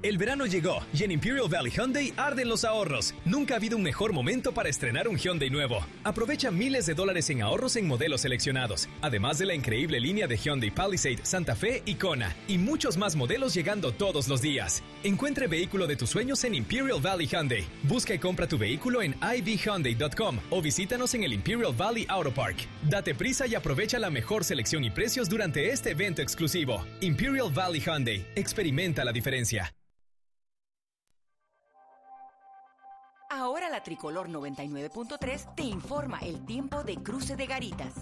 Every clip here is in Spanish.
El verano llegó y en Imperial Valley Hyundai arden los ahorros. Nunca ha habido un mejor momento para estrenar un Hyundai nuevo. Aprovecha miles de dólares en ahorros en modelos seleccionados, además de la increíble línea de Hyundai Palisade, Santa Fe y Kona, y muchos más modelos llegando todos los días. Encuentre vehículo de tus sueños en Imperial Valley Hyundai. Busca y compra tu vehículo en ivhyundai.com o visítanos en el Imperial Valley Auto Park. Date prisa y aprovecha la mejor selección y precios durante este evento exclusivo. Imperial Valley Hyundai. Experimenta la diferencia. Ahora la Tricolor 99.3 te informa el tiempo de Cruce de Garitas.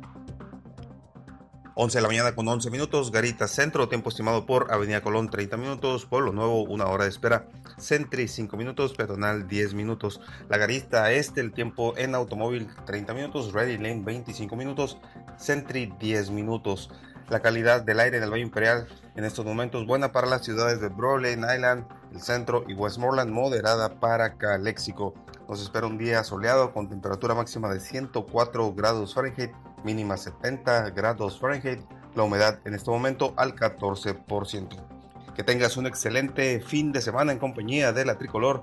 11 de la mañana con 11 minutos, Garitas Centro, tiempo estimado por Avenida Colón 30 minutos, Pueblo Nuevo 1 hora de espera, Sentry 5 minutos, Peatonal 10 minutos, La Garita Este, el tiempo en automóvil 30 minutos, Ready Lane 25 minutos, Sentry 10 minutos. La calidad del aire en el Valle Imperial en estos momentos buena para las ciudades de Brawley, Island, el centro y Westmoreland, moderada para Calexico. Nos espera un día soleado con temperatura máxima de 104 grados Fahrenheit, mínima 70 grados Fahrenheit, la humedad en este momento al 14%. Que tengas un excelente fin de semana en compañía de la Tricolor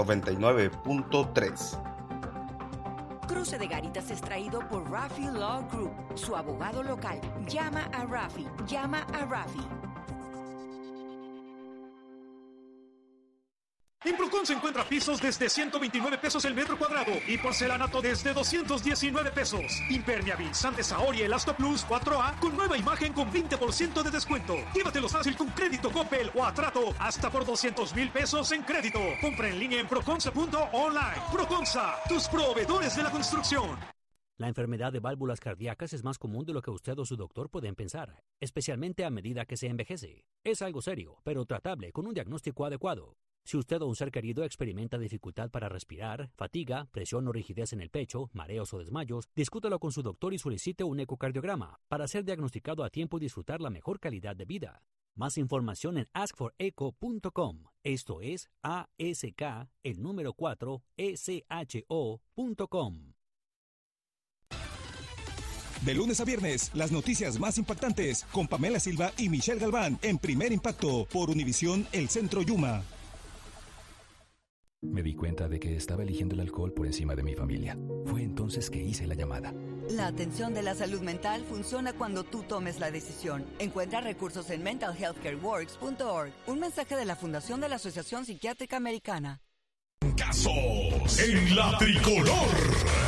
99.3. Cruce de Garitas es traído por Rafi Law Group, su abogado local. Llama a Rafi. En Procon se encuentra pisos desde 129 pesos el metro cuadrado y porcelanato desde 219 pesos. Impermeabilizante Saori Elasto Plus 4A con nueva imagen con 20% de descuento. Llévatelos fácil con crédito Coppel o a trato hasta por 200,000 pesos en crédito. Compra en línea en proconsa.online. Proconsa, tus proveedores de la construcción. La enfermedad de válvulas cardíacas es más común de lo que usted o su doctor pueden pensar, especialmente a medida que se envejece. Es algo serio, pero tratable con un diagnóstico adecuado. Si usted o un ser querido experimenta dificultad para respirar, fatiga, presión o rigidez en el pecho, mareos o desmayos, discútalo con su doctor y solicite un ecocardiograma para ser diagnosticado a tiempo y disfrutar la mejor calidad de vida. Más información en askforeco.com. Esto es ASK, el número 4, SHO.com. De lunes a viernes, las noticias más impactantes con Pamela Silva y Michelle Galván en Primer Impacto por Univisión El Centro Yuma. Me di cuenta de que estaba eligiendo el alcohol por encima de mi familia. Fue entonces que hice la llamada. La atención de la salud mental funciona cuando tú tomes la decisión. Encuentra recursos en mentalhealthcareworks.org. Un mensaje de la Fundación de la Asociación Psiquiátrica Americana. Casos en la Tricolor.